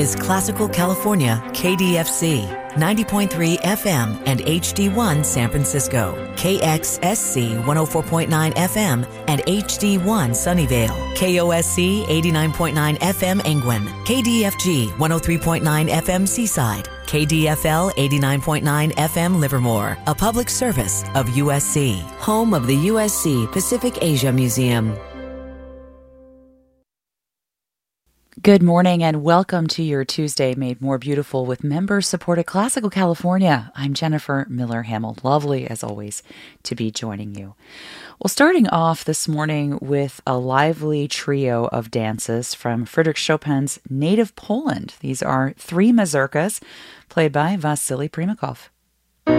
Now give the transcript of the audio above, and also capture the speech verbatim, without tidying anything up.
is Classical California K D F C, ninety point three F M and H D one San Francisco, K X S C one oh four point nine F M and H D one Sunnyvale, K O S C eighty-nine point nine F M Angwin, K D F G one oh three point nine F M Seaside, K D F L eighty-nine point nine F M Livermore, a public service of U S C, home of the U S C Pacific Asia Museum. Good morning and welcome to your Tuesday Made More Beautiful with member-supported Classical California. I'm Jennifer Miller-Hamill. Lovely, as always, to be joining you. Well, starting off this morning with a lively trio of dances from Frédéric Chopin's native Poland. These are three mazurkas played by Vasily Primakov.